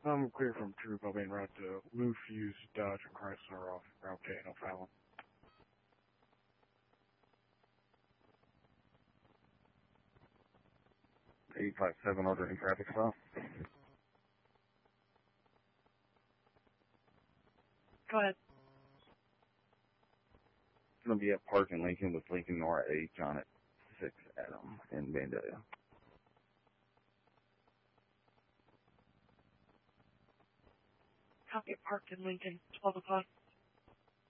I'm clear from Troop. I'll be en route to Lou Fuse, Dodge, and Chrysler off Route K in O'Fallon. $857 ordering traffic stop. Go ahead. It's going to be at Park in Lincoln with Lincoln Nora H on it. 6 Adam in Vandalia. Copy, parked in Lincoln, 12 o'clock.